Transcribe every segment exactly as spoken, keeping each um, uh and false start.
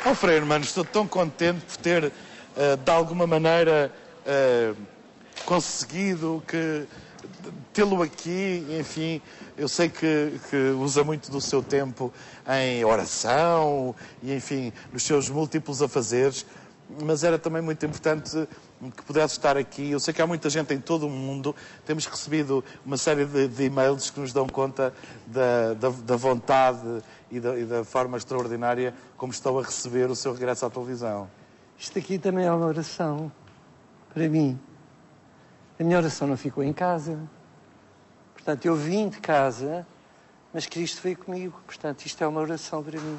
Oh, Frei Hermano, estou tão contente por ter, uh, de alguma maneira, uh, conseguido que tê-lo aqui. Enfim, eu sei que, que usa muito do seu tempo em oração e, enfim, nos seus múltiplos afazeres, mas era também muito importante que pudesse estar aqui. Eu sei que há muita gente em todo o mundo. Temos recebido uma série de, de e-mails que nos dão conta da, da, da vontade e da, e da forma extraordinária como estão a receber o seu regresso à televisão. Isto aqui também é uma oração para mim. A minha oração não ficou em casa. Portanto, eu vim de casa, mas Cristo veio comigo. Portanto, isto é uma oração para mim.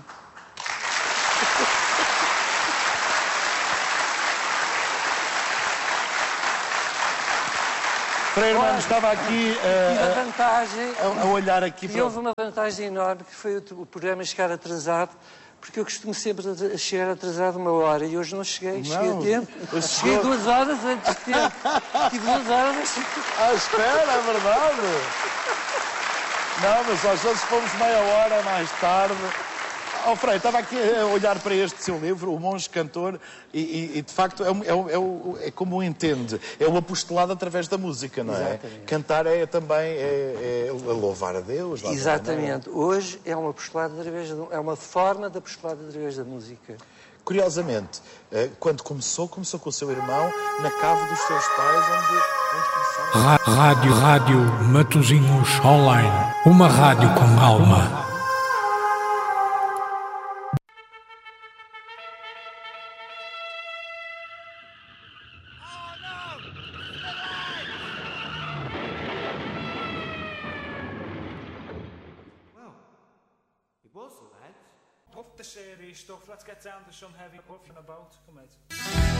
Frei Hermano, estava aqui uh, a, vantagem, a, a olhar aqui para... E houve uma vantagem enorme, que foi o, o programa chegar atrasado, porque eu costumo sempre a chegar atrasado uma hora, e hoje não cheguei, cheguei não, a tempo. Cheguei duas horas antes de tempo. Tive duas horas... À espera, é verdade. Não, mas às vezes fomos meia hora mais tarde. Oh, Frei, estava aqui a olhar para este seu livro, O Monge Cantor, e, e, e de facto é, é, é, é como o entende, é o apostolado através da música, não é? Exatamente. Cantar é também é, é louvar a Deus. Exatamente. Hoje é um apostolado através de, é uma forma de apostolado através da música. Curiosamente, quando começou, começou com o seu irmão na cave dos seus pais, onde, onde começaram... Rádio, rádio Matosinhos Online, uma rádio com alma. Off the series stuff, let's get down to some heavy puffing about. Come on.